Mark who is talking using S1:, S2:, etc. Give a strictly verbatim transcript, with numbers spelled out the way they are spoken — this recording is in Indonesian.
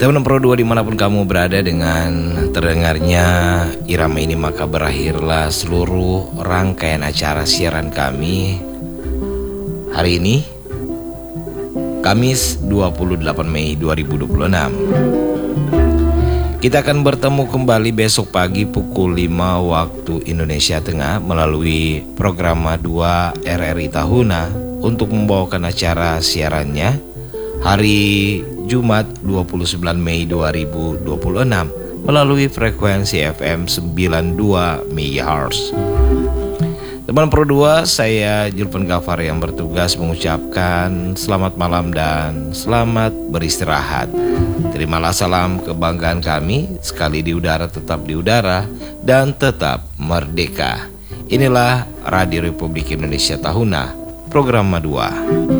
S1: Teman Pro dua dimanapun kamu berada, dengan terdengarnya irama ini maka berakhirlah seluruh rangkaian acara siaran kami hari ini, Kamis dua puluh delapan Mei dua ribu dua puluh enam. Kita akan bertemu kembali besok pagi pukul lima waktu Indonesia Tengah melalui program dua R R I Tahuna untuk membawakan acara siarannya hari Jumat dua puluh sembilan Mei dua ribu dua puluh enam melalui frekuensi F M sembilan puluh dua megahertz. Teman Pro dua, saya Julpan Gafar yang bertugas mengucapkan selamat malam dan selamat beristirahat. Terimalah salam kebanggaan kami, sekali di udara tetap di udara dan tetap merdeka. Inilah Radio Republik Indonesia Tahuna, program dua.